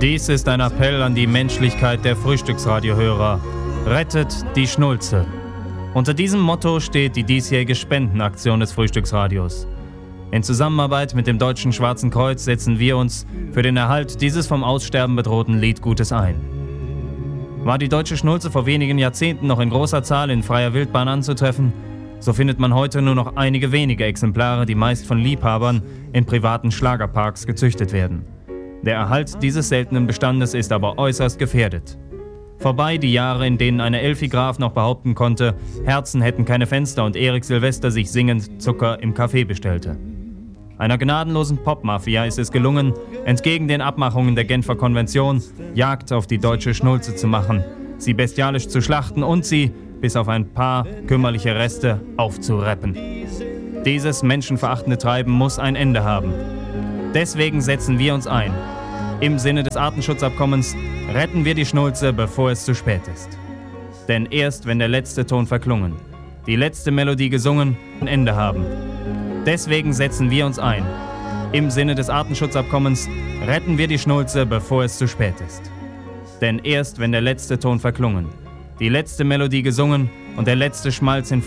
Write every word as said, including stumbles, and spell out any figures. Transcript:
Dies ist ein Appell an die Menschlichkeit der Frühstücksradiohörer. Rettet die Schnulze. Unter diesem Motto steht die diesjährige Spendenaktion des Frühstücksradios. In Zusammenarbeit mit dem Deutschen Schwarzen Kreuz setzen wir uns für den Erhalt dieses vom Aussterben bedrohten Liedgutes ein. War die deutsche Schnulze vor wenigen Jahrzehnten noch in großer Zahl in freier Wildbahn anzutreffen, so findet man heute nur noch einige wenige Exemplare, die meist von Liebhabern in privaten Schlagerparks gezüchtet werden. Der Erhalt dieses seltenen Bestandes ist aber äußerst gefährdet. Vorbei die Jahre, in denen eine Elfi Graf noch behaupten konnte, Herzen hätten keine Fenster und Erik Silvester sich singend Zucker im Café bestellte. Einer gnadenlosen Popmafia ist es gelungen, entgegen den Abmachungen der Genfer Konvention, Jagd auf die deutsche Schnulze zu machen, sie bestialisch zu schlachten und sie, bis auf ein paar kümmerliche Reste, aufzureppen. Dieses menschenverachtende Treiben muss ein Ende haben. Deswegen setzen wir uns ein. Im Sinne des Artenschutzabkommens retten wir die Schnulze, bevor es zu spät ist. Denn erst wenn der letzte Ton verklungen, die letzte Melodie gesungen, ein Ende haben. Deswegen setzen wir uns ein. Im Sinne des Artenschutzabkommens retten wir die Schnulze, bevor es zu spät ist. Denn erst wenn der letzte Ton verklungen, die letzte Melodie gesungen und der letzte Schmalz in